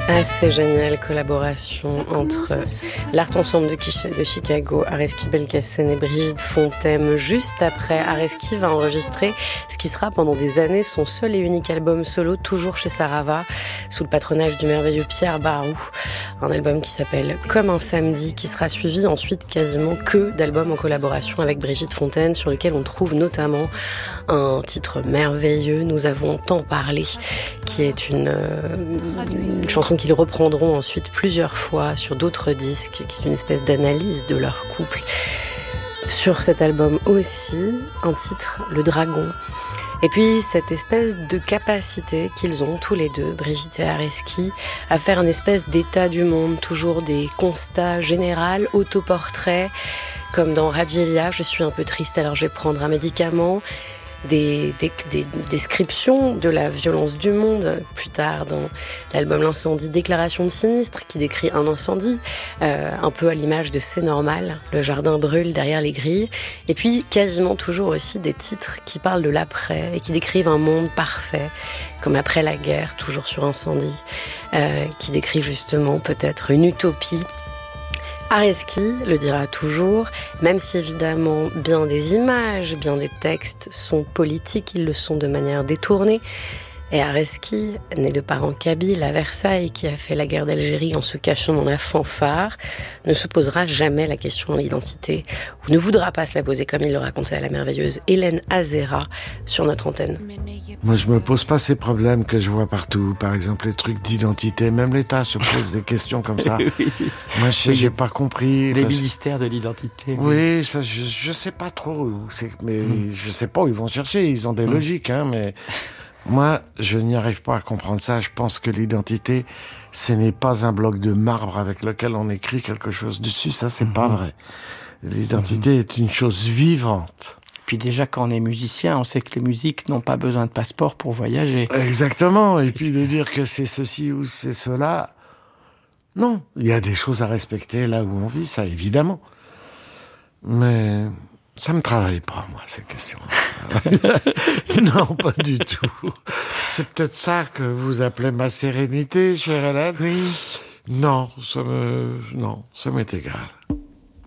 Assez géniale collaboration entre l'Art Ensemble de Chicago, Areski Belkacem et Brigitte Fontaine. Juste après, Areski va enregistrer ce qui sera pendant des années son seul et unique album solo, toujours chez Sarava, sous le patronage du merveilleux Pierre Barou. Un album qui s'appelle Comme un samedi, qui sera suivi ensuite quasiment que d'albums en collaboration avec Brigitte Fontaine, sur lequel on trouve notamment un titre merveilleux, Nous avons tant parlé, qui est une chanson qu'ils reprendront ensuite plusieurs fois sur d'autres disques, qui est une espèce d'analyse de leur couple. Sur cet album aussi, un titre, Le Dragon. Et puis cette espèce de capacité qu'ils ont tous les deux, Brigitte et Areski, à faire une espèce d'état du monde, toujours des constats généraux, autoportraits, comme dans Radjelia, je suis un peu triste alors je vais prendre un médicament. Des descriptions de la violence du monde, plus tard dans l'album L'incendie, Déclaration de sinistre, qui décrit un incendie, un peu à l'image de C'est normal, le jardin brûle derrière les grilles, et puis quasiment toujours aussi des titres qui parlent de l'après et qui décrivent un monde parfait, comme Après la guerre, toujours sur Incendie, qui décrit justement peut-être une utopie. Areski le dira toujours, même si évidemment bien des images, bien des textes sont politiques, ils le sont de manière détournée. Et Areski, né de parents kabyles à Versailles, qui a fait la guerre d'Algérie en se cachant dans la fanfare, ne se posera jamais la question de l'identité, ou ne voudra pas se la poser comme il le racontait à la merveilleuse Hélène Azera sur notre antenne. Moi, je me pose pas ces problèmes que je vois partout. Par exemple, les trucs d'identité. Même l'État se pose des questions comme ça. Oui. Moi, j'ai pas compris. Les ministères de l'identité. Oui, ça, je sais pas trop où c'est, mais je sais pas où ils vont chercher. Ils ont des logiques, hein, mais moi, je n'y arrive pas à comprendre ça. Je pense que l'identité, ce n'est pas un bloc de marbre avec lequel on écrit quelque chose dessus. Ça, c'est pas vrai. L'identité est une chose vivante. Puis déjà, quand on est musicien, on sait que les musiques n'ont pas besoin de passeport pour voyager. Exactement. Et puis de dire que c'est ceci ou c'est cela, non. Il y a des choses à respecter là où on vit, ça, évidemment. Mais ça me travaille pas, moi, ces questions. Non, pas du tout. C'est peut-être ça que vous appelez ma sérénité, chère Hélène. Oui. Non, ça m'est égal.